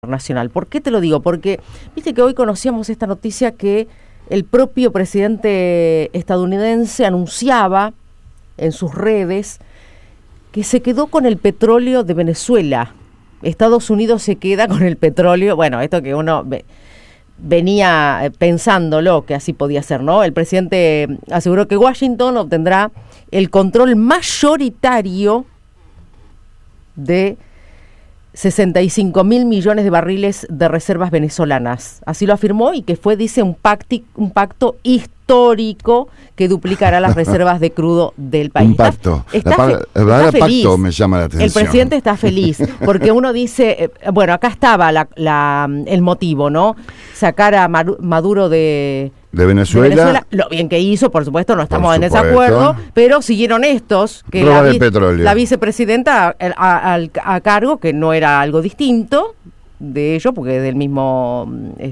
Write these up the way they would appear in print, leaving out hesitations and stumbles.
internacional. ¿Por qué te lo digo? Porque viste que hoy conocíamos esta noticia que el propio presidente estadounidense anunciaba en sus redes que se quedó con el petróleo de Venezuela. Estados Unidos se queda con el petróleo, bueno, esto que uno venía pensándolo que así podía ser, ¿no? El presidente aseguró que Washington obtendrá el control mayoritario de 65 mil millones de barriles de reservas venezolanas. Así lo afirmó y que fue, dice, un pacto histórico que duplicará las reservas de crudo del país. Un pacto. Está feliz. Pacto me llama la atención. El presidente está feliz porque uno dice, bueno, acá estaba el motivo, ¿no? Sacar a Maduro de Venezuela, lo bien que hizo, por supuesto, no estamos en ese acuerdo, pero siguieron estos, que la vicepresidenta a cargo, que no era algo distinto de ellos, porque es del mismo...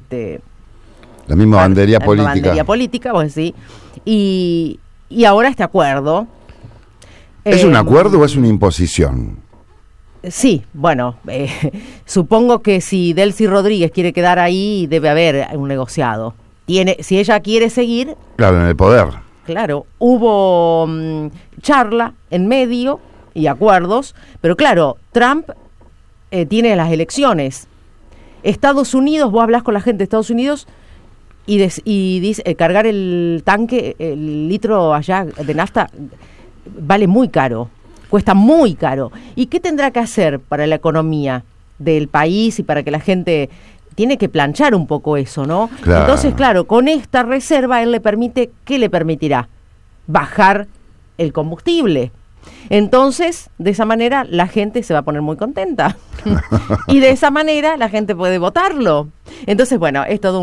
la misma bandería política. Bandería política, pues sí. Y ahora este acuerdo... ¿Es un acuerdo o es una imposición? Sí, bueno, supongo que si Delcy Rodríguez quiere quedar ahí, debe haber un negociado. Si ella quiere seguir... Claro, en el poder. Claro, hubo charla en medio y acuerdos, pero claro, Trump tiene las elecciones. Estados Unidos, vos hablas con la gente de Estados Unidos y dice, cargar el tanque, el litro allá de nafta, vale muy caro, cuesta muy caro. ¿Y qué tendrá que hacer para la economía del país y para que la gente... Tiene que planchar un poco eso, ¿no? Claro. Entonces, claro, con esta reserva él ¿qué le permitirá? Bajar el combustible. Entonces, de esa manera, la gente se va a poner muy contenta. Y de esa manera, la gente puede votarlo. Entonces, bueno, es todo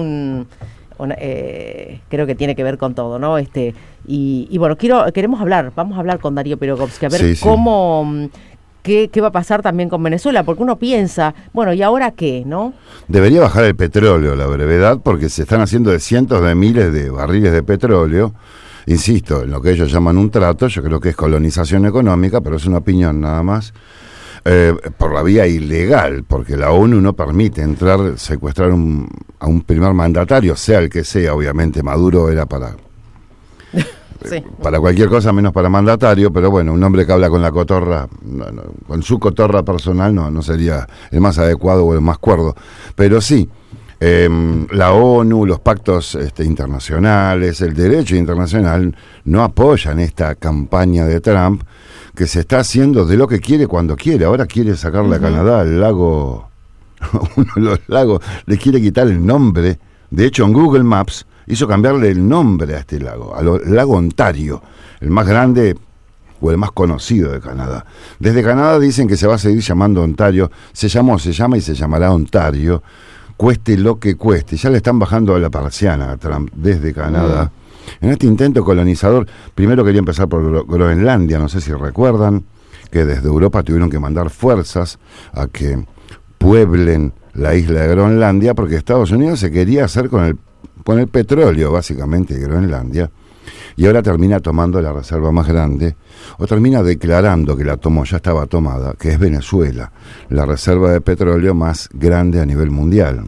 creo que tiene que ver con todo, ¿no? Y bueno, vamos a hablar con Darío Pirogovsky, a ver cómo... ¿Qué va a pasar también con Venezuela? Porque uno piensa, bueno, ¿y ahora qué, no? Debería bajar el petróleo a la brevedad, porque se están haciendo de cientos de miles de barriles de petróleo. Insisto, en lo que ellos llaman un trato, yo creo que es colonización económica, pero es una opinión nada más, por la vía ilegal, porque la ONU no permite secuestrar a un primer mandatario, sea el que sea. Obviamente Maduro era para cualquier cosa menos para mandatario, pero bueno, un hombre que habla con la cotorra, con su cotorra personal no sería el más adecuado o el más cuerdo, pero sí, la ONU, los pactos internacionales, el derecho internacional no apoyan esta campaña de Trump, que se está haciendo de lo que quiere cuando quiere. Ahora quiere sacarle a Canadá el lago, uno de los lagos, le quiere quitar el nombre. De hecho, en Google Maps hizo cambiarle el nombre a este lago, al lago Ontario, el más grande o el más conocido de Canadá. Desde Canadá dicen que se va a seguir llamando Ontario, se llama y se llamará Ontario, cueste lo que cueste. Ya le están bajando a la persiana a Trump desde Canadá. En este intento colonizador, primero quería empezar por Groenlandia, no sé si recuerdan, que desde Europa tuvieron que mandar fuerzas a que pueblen la isla de Groenlandia, porque Estados Unidos se quería hacer con el petróleo, básicamente, de Groenlandia, y ahora termina tomando la reserva más grande, o termina declarando que la tomó, ya estaba tomada, que es Venezuela, la reserva de petróleo más grande a nivel mundial.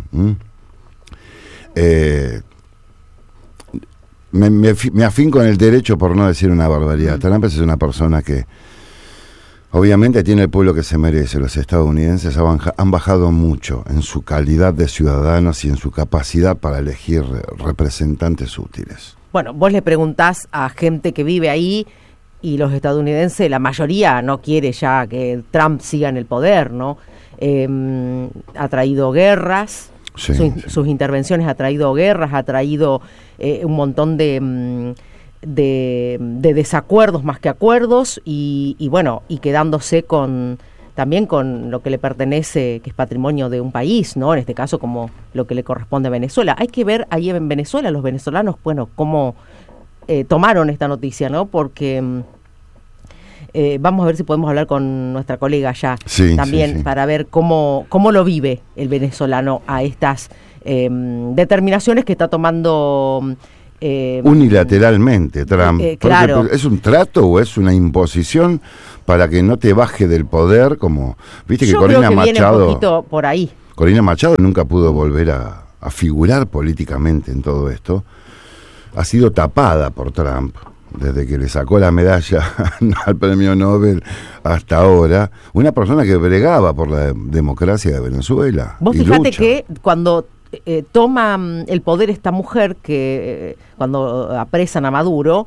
Me afinco en el derecho, por no decir una barbaridad. Trump es una persona que obviamente tiene el pueblo que se merece. Los estadounidenses han bajado mucho en su calidad de ciudadanos y en su capacidad para elegir representantes útiles. Bueno, vos le preguntás a gente que vive ahí y los estadounidenses, la mayoría no quiere ya que Trump siga en el poder, ¿no? Ha traído guerras, sus intervenciones ha traído guerras, ha traído un montón de desacuerdos más que acuerdos y bueno, y quedándose también con lo que le pertenece, que es patrimonio de un país, ¿no? En este caso, como lo que le corresponde a Venezuela. Hay que ver ahí en Venezuela, los venezolanos, bueno, cómo tomaron esta noticia, ¿no? Porque vamos a ver si podemos hablar con nuestra colega allá también para ver cómo lo vive el venezolano a estas determinaciones que está tomando... unilateralmente Trump, claro. ¿Es un trato o es una imposición para que no te baje del poder? Como viste que Corina Machado, viene un poquito por ahí. Corina Machado nunca pudo volver a figurar políticamente en todo esto. Ha sido tapada por Trump desde que le sacó la medalla al premio Nobel hasta ahora. Una persona que bregaba por la democracia de Venezuela. Vos y fíjate lucha. que cuando toma el poder esta mujer, que cuando apresan a Maduro,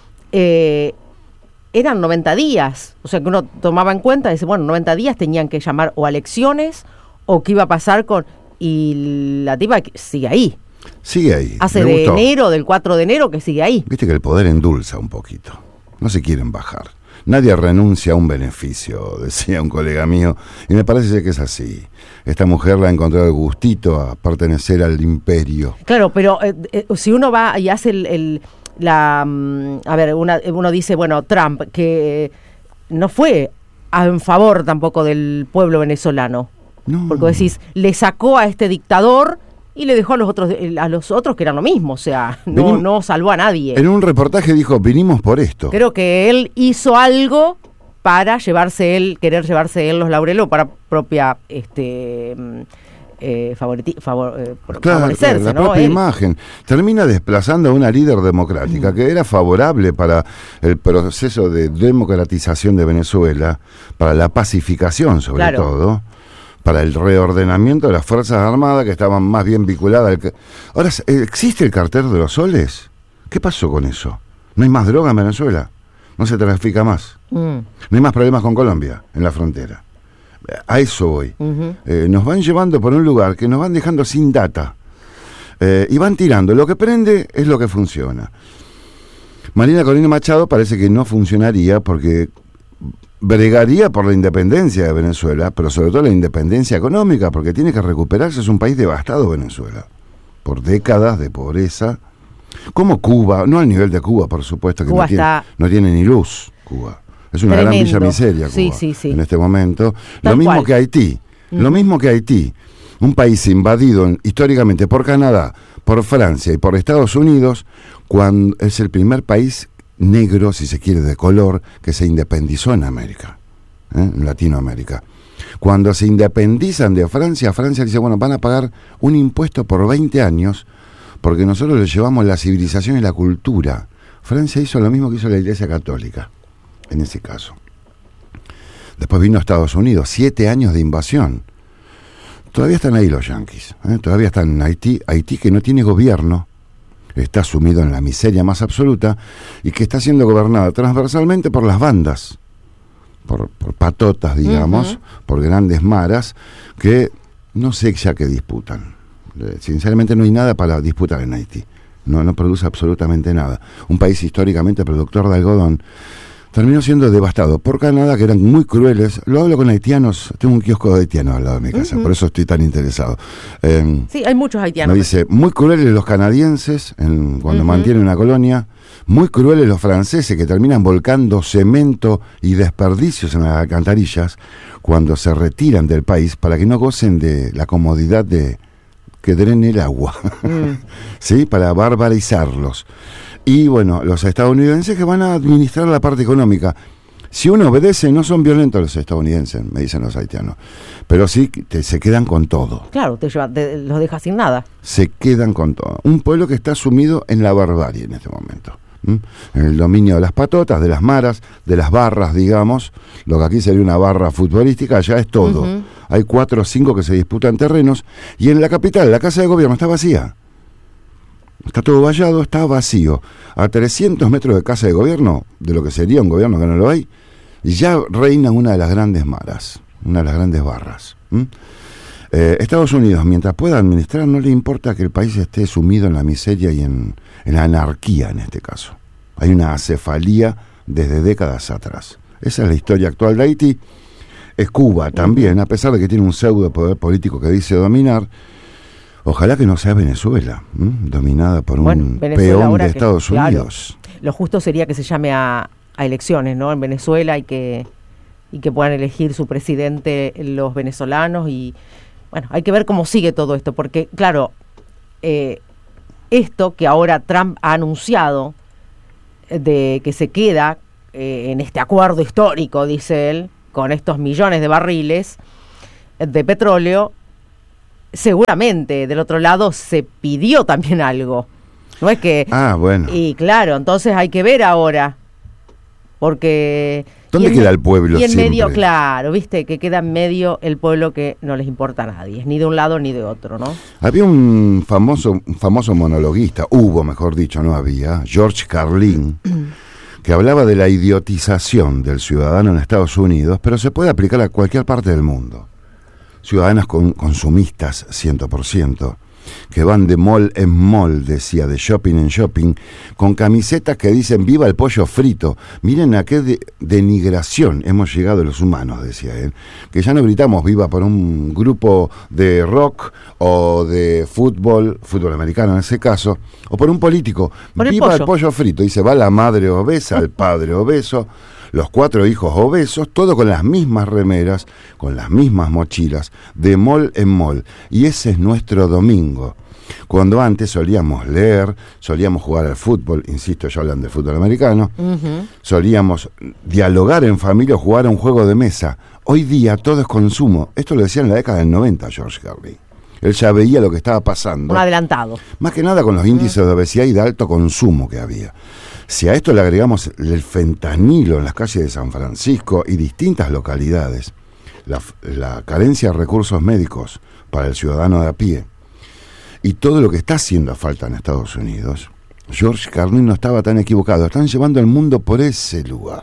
eran 90 días. O sea, que uno tomaba en cuenta, dice, bueno, 90 días tenían que llamar o a elecciones o qué iba a pasar con... Y la tipa sigue ahí. Sigue ahí. Hace Me de gustó. enero, del 4 de enero, que sigue ahí. Viste que el poder endulza un poquito. No se quieren bajar. Nadie renuncia a un beneficio, decía un colega mío, y me parece que es así. Esta mujer le ha encontrado el gustito a pertenecer al imperio. Claro, pero si uno va y hace a ver, uno dice, bueno, Trump, que no fue en favor tampoco del pueblo venezolano. No. Porque decís, le sacó a este dictador y le dejó a los otros que eran lo mismo, o sea, no salvó a nadie. En un reportaje dijo, vinimos por esto. Creo que él hizo algo para querer llevarse él los laureles para propia favorecerse, la ¿no? propia Él. imagen. Termina desplazando a una líder democrática que era favorable para el proceso de democratización de Venezuela, para la pacificación sobre todo, para el reordenamiento de las Fuerzas Armadas que estaban más bien vinculadas. Ahora, ¿existe el cartel de los soles? ¿Qué pasó con eso? ¿No hay más droga en Venezuela? ¿No se trafica más? ¿No hay más problemas con Colombia en la frontera? A eso voy. Nos van llevando por un lugar que nos van dejando sin data. Y van tirando. Lo que prende es lo que funciona. Marina Corina Machado parece que no funcionaría porque bregaría por la independencia de Venezuela, pero sobre todo la independencia económica, porque tiene que recuperarse. Es un país devastado, Venezuela, por décadas de pobreza, como Cuba, no al nivel de Cuba, por supuesto, que no tiene ni luz, Cuba. Es una gran villa miseria, Cuba, sí. en este momento. Tal lo mismo cual. que Haití, un país invadido históricamente por Canadá, por Francia y por Estados Unidos, cuando es el primer país negro, si se quiere, de color, que se independizó en América, en Latinoamérica. Cuando se independizan de Francia, Francia dice, bueno, van a pagar un impuesto por 20 años, porque nosotros les llevamos la civilización y la cultura. Francia hizo lo mismo que hizo la Iglesia Católica, en ese caso. Después vino Estados Unidos, 7 años de invasión. Todavía están ahí los yanquis, todavía están en Haití, que no tiene gobierno, está sumido en la miseria más absoluta y que está siendo gobernada transversalmente por las bandas, por patotas, digamos, por grandes maras que no sé ya qué disputan. Sinceramente no hay nada para disputar en Haití, no produce absolutamente nada. Un país históricamente productor de algodón terminó siendo devastado por Canadá, que eran muy crueles. Lo hablo con haitianos, tengo un kiosco de haitianos al lado de mi casa, por eso estoy tan interesado. Sí, hay muchos haitianos. Me dice, muy crueles los canadienses cuando mantienen una colonia, muy crueles los franceses que terminan volcando cemento y desperdicios en las alcantarillas cuando se retiran del país para que no gocen de la comodidad de que drene el agua, ¿sí? Para barbarizarlos. Y bueno, los estadounidenses que van a administrar la parte económica. Si uno obedece, no son violentos los estadounidenses, me dicen los haitianos, pero sí se quedan con todo. Claro, los deja sin nada. Se quedan con todo. Un pueblo que está sumido en la barbarie en este momento. En el dominio de las patotas, de las maras, de las barras, digamos. Lo que aquí sería una barra futbolística, allá es todo. Hay 4 o 5 que se disputan terrenos. Y en la capital, la casa de gobierno está vacía. Está todo vallado, está vacío. A 300 metros de casa de gobierno, de lo que sería un gobierno que no lo hay, y ya reina una de las grandes maras, una de las grandes barras. Estados Unidos, mientras pueda administrar, no le importa que el país esté sumido en la miseria y en la anarquía en este caso. Hay una acefalía desde décadas atrás. Esa es la historia actual de Haití. Es Cuba también, a pesar de que tiene un pseudo poder político que dice dominar. Ojalá que no sea Venezuela, dominada por un peón de Estados Unidos. Claro, lo justo sería que se llame a elecciones, ¿no? En Venezuela y que puedan elegir su presidente los venezolanos y bueno, hay que ver cómo sigue todo esto, porque claro, esto que ahora Trump ha anunciado de que se queda en este acuerdo histórico, dice él, con estos millones de barriles de petróleo, seguramente del otro lado se pidió también algo. No es que... bueno. Y claro, entonces hay que ver ahora, porque... ¿Dónde queda el pueblo y en siempre? medio, claro, viste, que queda en medio el pueblo que no les importa a nadie, ni de un lado ni de otro, ¿no? Había un famoso monologuista, mejor dicho, no había, George Carlin, que hablaba de la idiotización del ciudadano en Estados Unidos, pero se puede aplicar a cualquier parte del mundo. Ciudadanos consumistas, 100%, que van de mall en mall, decía, de shopping en shopping, con camisetas que dicen viva el pollo frito. Miren a qué denigración hemos llegado los humanos, decía él, que ya no gritamos viva por un grupo de rock o de fútbol americano en ese caso, o por un político, viva el pollo frito. Dice, va la madre obesa, el padre obeso, los 4 hijos obesos, todo con las mismas remeras, con las mismas mochilas, de mall en mall. Y ese es nuestro domingo. Cuando antes solíamos leer, solíamos jugar al fútbol, insisto, ya hablan de fútbol americano, solíamos dialogar en familia o jugar a un juego de mesa. Hoy día todo es consumo. Esto lo decía en la década del 90 George Carlin. Él ya veía lo que estaba pasando. Un adelantado. Más que nada con los índices de obesidad y de alto consumo que había. Si a esto le agregamos el fentanilo en las calles de San Francisco y distintas localidades, la carencia de recursos médicos para el ciudadano de a pie, y todo lo que está haciendo falta en Estados Unidos, George Carlin no estaba tan equivocado. Están llevando al mundo por ese lugar.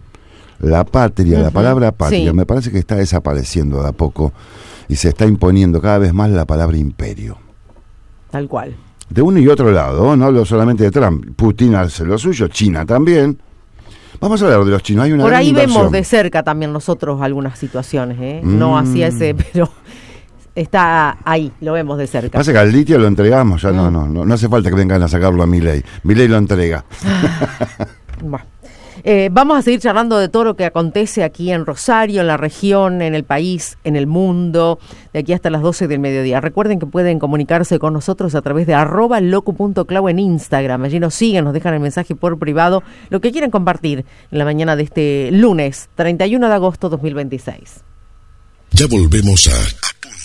La patria, la palabra patria, me parece que está desapareciendo de a poco y se está imponiendo cada vez más la palabra imperio. Tal cual. De uno y otro lado, no hablo solamente de Trump. Putin hace lo suyo, China también. Vamos a hablar de los chinos. Hay una por ahí inversión. Vemos de cerca también nosotros algunas situaciones, no hacia ese, pero está ahí, lo vemos de cerca. Pasa que al litio lo entregamos, ya no hace falta que vengan a sacarlo a Milei. Milei lo entrega. Bueno. Vamos a seguir charlando de todo lo que acontece aquí en Rosario, en la región, en el país, en el mundo, de aquí hasta las 12 del mediodía. Recuerden que pueden comunicarse con nosotros a través de @locu.clau en Instagram. Allí nos siguen, nos dejan el mensaje por privado, lo que quieran compartir en la mañana de este lunes, 31 de agosto 2026. Ya volvemos a